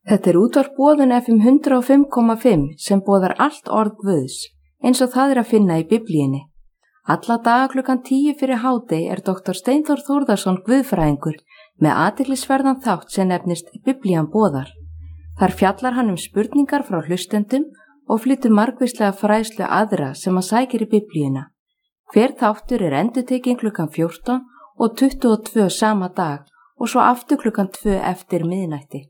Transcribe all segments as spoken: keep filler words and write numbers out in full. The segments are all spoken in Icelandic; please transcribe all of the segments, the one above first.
Þetta er útvarp Boðun F M hundrað og fimm komma fimm sem boðar allt orð Guðs, eins og það er að finna í Biblíunni. Alla daga klukkan tíu fyrir hádegi er doktor Steinþór Þórðarson guðfræðingur með athyglisverðan þátt sem nefnist Biblían boðar. Þar fjallar hann um spurningar frá hlustendum og flytur margvíslega fræðslu aðra sem að sækir í Biblíuna. Hver þáttur er endurtekinn klukkan fjórtán og tuttugu og tvö sama dag og svo aftur klukkan tvö eftir miðnætti.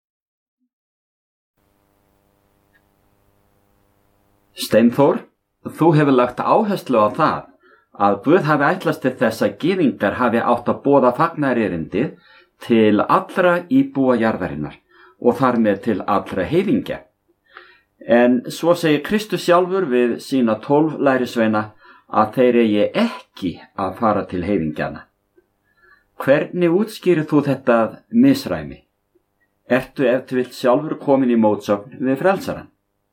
Steinþór, þú hefur lagt áherslu á það að Guð hafi ætlast til þess að gyðingar hafi átt að boða fagnaðarerindið til allra íbúa jarðarinnar og þar með til allra heiðingja. En svo segir Kristus sjálfur við sína tólf lærisveina að þeir eigi ekki að fara til heiðingjana. Hvernig útskýrir þú þetta misræmi? Ertu ef til vilt sjálfur komin í mótsögn við frelsarann?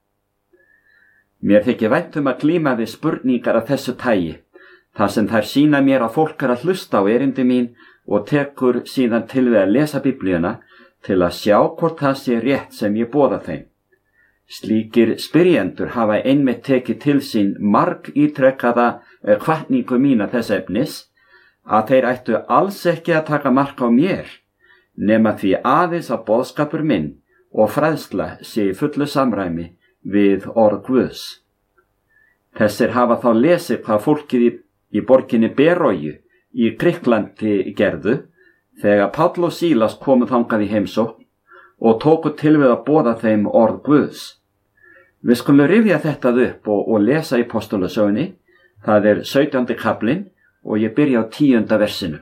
Mér þykir vænt um að glíma við spurningar af þessu tagi, þar sem þær sýna mér að fólk er að hlusta á erindi mín og tekur síðan til við að lesa Biblíuna til að sjá hvort það sé rétt sem ég boða þeim. Slíkir spyrjendur hafa einmitt tekið til sín marg ítrekkaða hvatningu mína þess efnis að þeir ættu alls ekki að taka mark á mér, nema því aðeins að boðskapur minn og fræðsla sé í fullu samræmi við orð Guðs. Þessir hafa þá lesið hvað fólkið í, í borginni Beróju í Grikklandi gerðu þegar Páll og Sílas komu þangað í heimsókn og tóku til við að boða þeim orð Guðs. Við skulum rifja þetta upp og, og lesa í Postulasögunni, það er sautjándi kaflinn og ég byrja á tíunda versinu.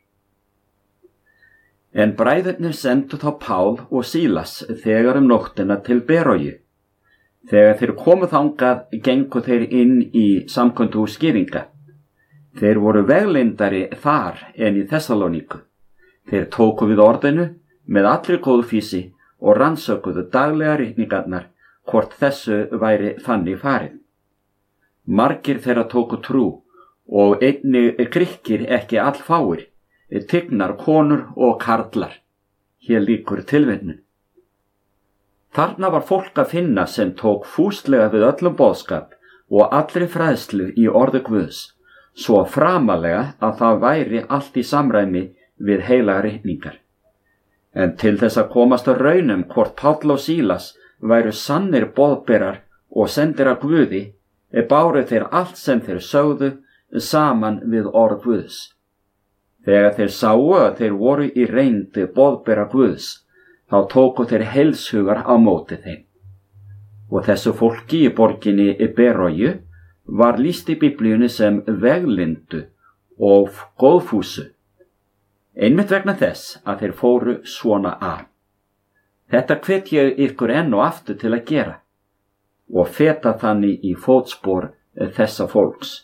En bræðurnir sendu þá Pál og Sílas þegar um nóttina til Beróju. Þegar þeir komu þangað, gengu þeir inn í samkvæmdahús gyðinga. Þeir voru veglyndari þar en í Þessaloníku. Þeir tóku við orðinu með allri góðfýsi og rannsökuðu daglega ritningarnar hvort þessu væri þannig farið. Margir þeirra tóku trú og einnig Grikkir ekki allfáir, tignar konur og karlar. Hér lýkur tilvitnun. Þarna var fólk að finna sem tók fúslega við öllum boðskap og allri fræðslu í orði Guðs, svo framalega að það væri allt í samræmi við heilagar ritningar. En til þess að komast að raunum hvort Páll og Sílas væru sannir boðberar og sendir að Guði, báru þeir allt sem þeir sögðu saman við orð Guðs. Þegar þeir sáu að þeir voru í reynd boðbera Guðs, þá tóku þeir heilshugar á móti þeim. Og þessu fólki í borginni Beróju var lýst í Biblíunni sem veglyndu og góðfúsu, einmitt vegna þess að þeir fóru svona að. Þetta hvet ég ykkur enn og aftur til að gera og feta þannig í fótspor þessa fólks.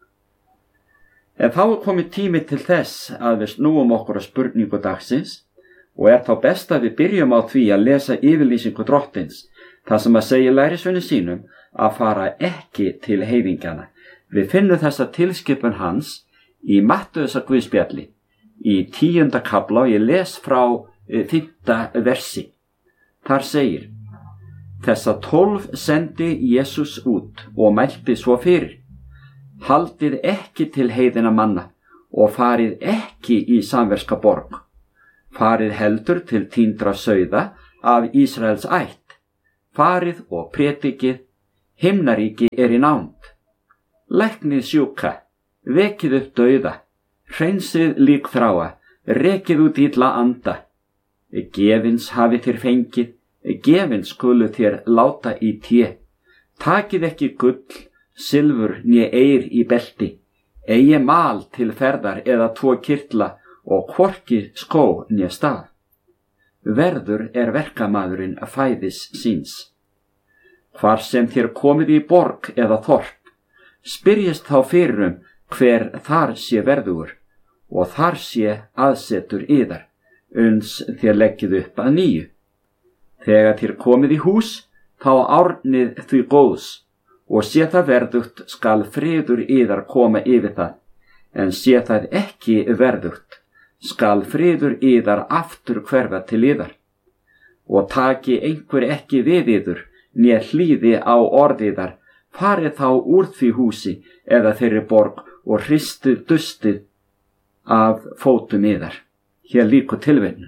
En þá er komið tími til þess að við snúum okkur að spurningu dagsins og er þá best að við byrjum á því að lesa yfirlýsingu drottins, þar sem að segja lærisveinum sínum að fara ekki til heiðingjana. Við finnum þessa tilskipun hans í Mattheusar guðspjalli í tíunda kafla og ég les frá fimmta versi. Þar segir: Þessa tólf sendi Jesús út og mælti svo fyrir: Haldið ekki til heiðinna manna og farið ekki í samverska borg. Farið heldur til týndra sauða af Ísraels ætt. Farið og prédikið, himnaríki er í nánd. Læknið sjúka, vekið upp dauða, hreinsið líkþráa, rekið út illa anda. Gefins hafið þér fengið, gefins skulu þér láta í té. Takið ekki gull, silfur né eyr í belti, eigi mal til ferðar eða tvo kirtla og hvorki skó né staf. Verður er verkamaðurinn fæðis síns. Hvar sem þér komið í borg eða þorp, spyrjist þá fyrir um hver þar sé verðugur, og þar sé aðsetur yðar, uns þér leggið upp að nýju. Þegar þér komið í hús, þá árnið því góðs, og sé það verðugt skal friður yðar koma yfir það, en sé það ekki verðugt, skal friður yðar aftur hverfa til yðar. og taki einhver ekki við yður, né hlýði á orðiðar, farið þá úr því húsi eða þeirri borg og hristið dustið af fótum yðar. Hér líkur tilvitnun.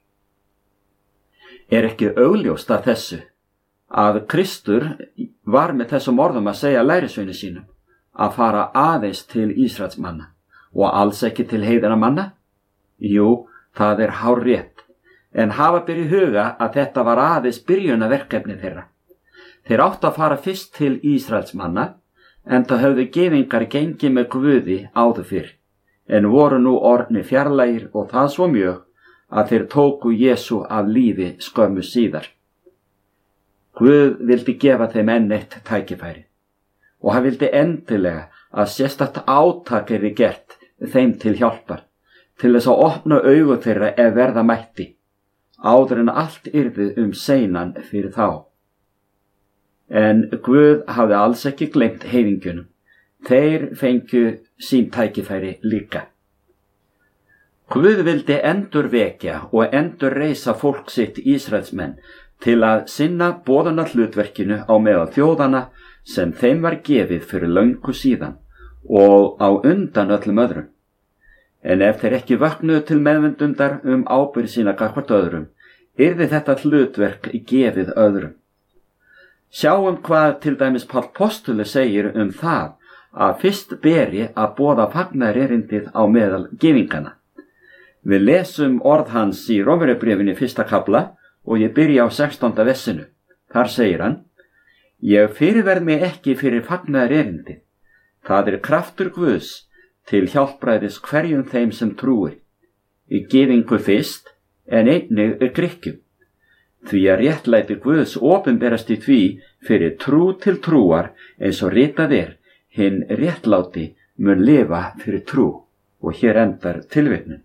Er ekki augljóst að þessu að Kristur var með þessum orðum að segja lærisveini sínum að fara aðeins til Ísraelsmanna og alls ekki til heiðinna manna? Jú, það er hárrétt, en hafa ber í huga að þetta var aðeins byrjunarverkefni þeirra. Þeir áttu að fara fyrst til Ísraelsmanna, en það höfðu gyðingar gengið með Guði áður fyrr, en voru nú orðnir fjarlægir og það svo mjög að þeir tóku Jesú af lífi skömmu síðar. Guð vildi gefa þeim enn eitt tækifæri og hann vildi endilega að sérstakt átak yrði gert þeim til hjálpar, til þess að opna augu þeirra ef verða mætti, áður en allt yrði um seinan fyrir þá. En Guð hafði alls ekki gleymt heiðingjunum. Þeir fengju sín tækifæri líka. Guð vildi endurvekja og endurreisa fólk sitt Ísraelsmenn til að sinna boðunar hlutverkinu á meðal þjóðana sem þeim var gefið fyrir löngu síðan og á undan öllum öðrum. En ef þeir ekki vöknuðu til meðvindundar um ábyrgð sína gagnvart öðrum, yrði þetta hlutverk gefið öðrum. Sjáum hvað til dæmis Páll postuli segir um það að fyrst beri að boða fagnaðarerindið á meðal gyðingana. Við lesum orð hans í Rómverjabréfinu fyrsta kafla og ég byrja á sextánda versinu. Þar segir hann: Ég fyrirverð mig ekki fyrir fagnaðarerindið. Það er kraftur Guðs til hjálpræðis hverjum þeim sem trúir. Í gyðingu fyrst, en einnig er Grikkjum. Því að réttlæti Guðs opinberast í því fyrir trú til trúar eins og ritað er, hinn réttláti mun lifa fyrir trú. Og hér endar tilvitnun.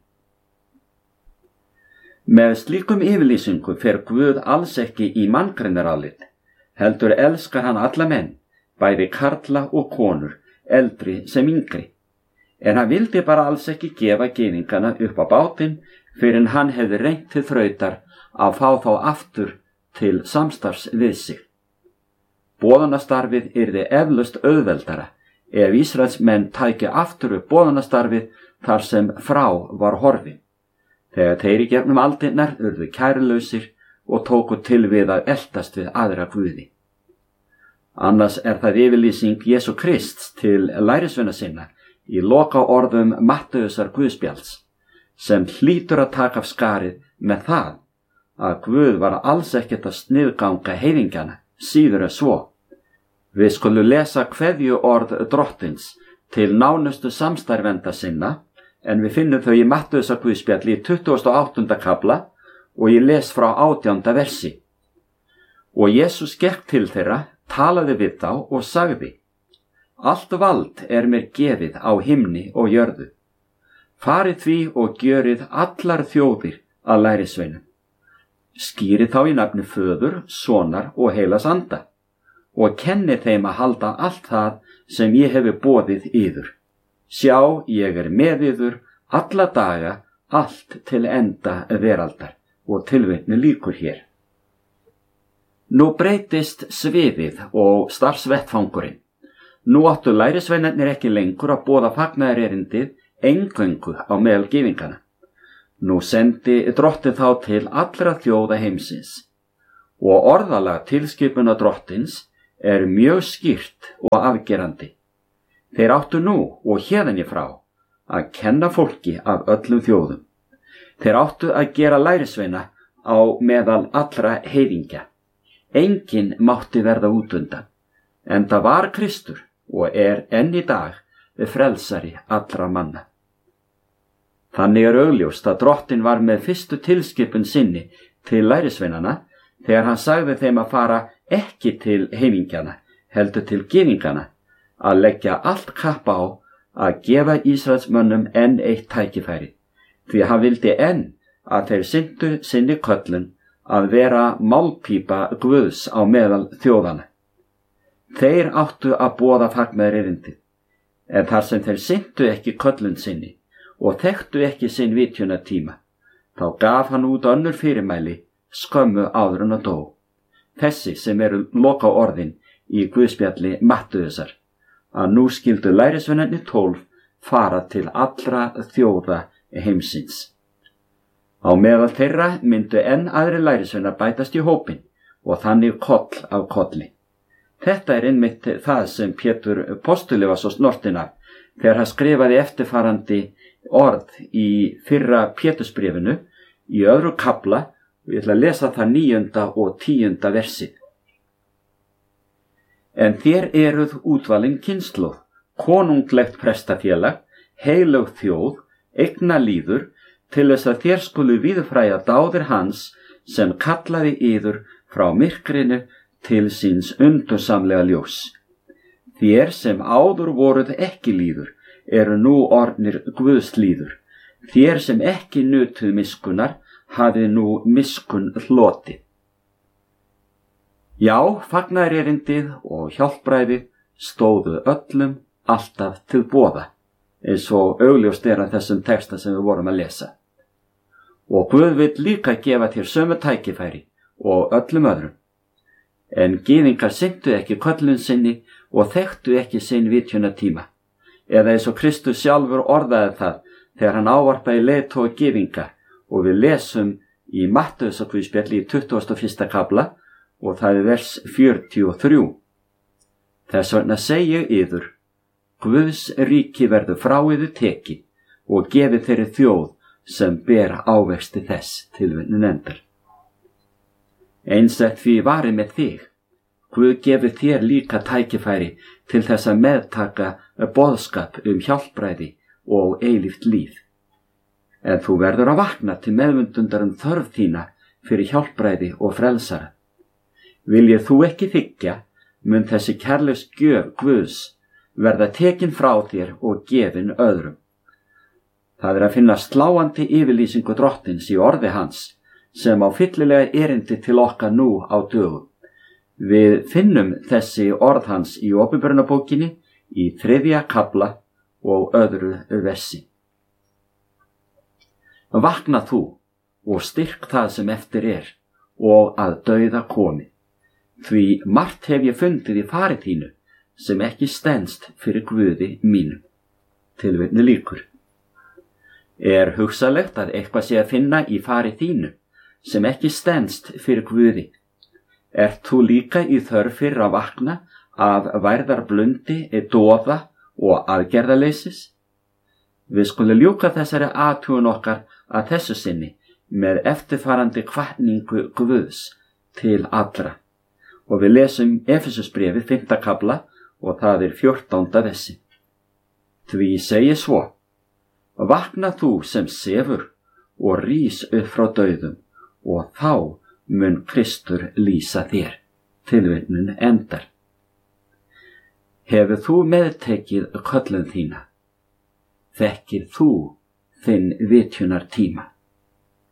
Með slíkum yfirlýsingum fer Guð alls ekki í manngreinarálit, heldur elskar hann alla menn, bæði karla og konur, eldri sem yngri. En hann vildi bara alls ekki gefa gyðingana upp á bátinn fyrir en hann hefði reynt til þrautar að fá þá aftur til samstarfs við sig. Boðunastarfið yrði eflaust auðveldara ef Ísraelsmenn tækju aftur upp boðunastarfið þar sem frá var horfin, þegar þeir í gegnum aldirnar urðu kærulausir og tóku til við að eltast við aðra guði. Annars er það yfirlýsing Jesú Krists til lærisveina sinna í loka orðum Mattheusar Guðspjalls, sem hlýtur að taka af skarið með það að Guð var alls ekkert að sniðganga heiðingjana, síður en svo. Við skulum lesa kveðju orð drottins til nánustu samstarfenda sinna, en við finnum þau í Mattheusar Guðspjalli í tuttugasta og áttunda kafla og ég les frá átjánda versi. Og Jesús gekk til þeirra, talaði við þá og sagði: Allt vald er mér gefið á himni og jörðu. Farið því og gjörið allar þjóðir að lærisveinum. Skýrið þá í nafni Föður, Sonar og heilags anda og kennið þeim að halda allt það sem ég hefi boðið yður. Sjá, ég er með yður alla daga, allt til enda veraldar. Og tilvitni lýkur hér. Nú breytist sviðið og starfsvettfangurinn. Nú áttu lærisveinarnir ekki lengur að boða fagnaðarerindið eingöngu á meðal gyðingana. Nú sendi drottinn þá til allra þjóða heimsins og orðalag tilskipuna drottins er mjög skýrt og afgerandi. Þeir áttu nú og héðan í frá að kenna fólki af öllum þjóðum. Þeir áttu að gera lærisveina á meðal allra heiðingja. Enginn mátti verða út undan, en það var Kristur og er enn í dag frelsari allra manna. Þannig er augljóst að drottinn var með fyrstu tilskipun sinni til lærisveinana þegar hann sagði þeim að fara ekki til heiðingjana, heldur til gyðingana, að leggja allt kapp á að gefa Ísraelsmönnum enn eitt tækifæri, því að hann vildi enn að þeir sinntu sinni köllun að vera málpípa Guðs á meðal þjóðana. Þeir áttu að boða fagnaðarerindið, en þar sem þeir sinntu ekki köllun sinni og þekktu ekki sinn vitjunartíma, þá gaf hann út önnur fyrirmæli skömmu áður en að dó. Þessi sem eru loka orðin í Guðspjalli Mattheusar, að nú skildu lærisveinarnir tólf fara til allra þjóða heimsins. Á meðal þeirra myndu enn aðri lærisveinar bætast í hópinn og þannig koll af kolli. Þetta er einmitt það sem Pétur postuli var svo snortinn af þegar hann skrifaði eftirfarandi orð í fyrra Pétursbréfinu í öðru kafla, og ég ætla að lesa það níunda og tíunda versið. En þér eruð útvalin kynslóð, konunglegt prestafélag, heilög þjóð, eigna líður, til þess að þér skulu víðfræja dáðir hans sem kallaði yður frá myrkrinu til síns undursamlega ljós. Þér sem áður voruð ekki líður, eru nú orðnir Guðs líður. Þér sem ekki nutuð miskunnar, hafið nú miskun hlotið. Já, fagnaðarerindið og hjálpræðið stóðu öllum alltaf til boða, eins og augljóst er að þessum texta sem við vorum að lesa. Og Guð vill líka gefa þér sömu tækifæri og öllum öðrum. En gyðingar sinntu ekki köllun sinni og þekktu ekki sinn vitjunartíma, eða eins og Kristus sjálfur orðaði það þegar hann ávarpaði leiðtoga gyðinga, og við lesum í Mattheusarguðspjalli í tuttugasta og fyrsta kafla og það er vers fjörutíu og þrjú. Þess vegna segi ég yður, Guðs ríki verður frá yður tekið og gefið þeirri þjóð sem ber ávexti þess, tilvitnun endar. Eins er því varið með þig. Guð gefur þér líka tækifæri til þess að meðtaka boðskap um hjálpræði og eilíft líf. En þú verður að vakna til meðvundundar um þörf þína fyrir hjálpræði og frelsara. Viljið þú ekki þiggja, mun þessi kærleiks gjöf Guðs verða tekin frá þér og gefin öðrum. Það er að finna sláandi yfirlýsingu drottins í orði hans, sem á fyllilega erindi til okkar nú á dögum. Við finnum þessi orð hans í Opinberunarbókinni í þriðja kafla og öðru versi. Vakna þú og styrk það sem eftir er og að dauða komi. Því margt hef ég fundið í fari þínu sem ekki stenst fyrir Guði mínum. Tilvitni lýkur. Er hugsalegt að eitthvað sé að finna í fari þínu sem ekki stenst fyrir Guði? Ert þú líka í þörf fyrir að vakna af værðarblundi, doða og aðgerðaleysis? Við skulum ljúka þessari athugun okkar að þessu sinni með eftirfarandi hvatningu Guðs til allra. Og við lesum Efesusbréfið fimmta kafla og það er fjórtánda versi. Því segi svo, vakna þú sem sefur og rís upp frá dauðum og þá mun Kristur lýsa þér. Tilvitnun endar. Hefur þú meðtekið köllun þína? Þekkir þú þinn vitjunartíma?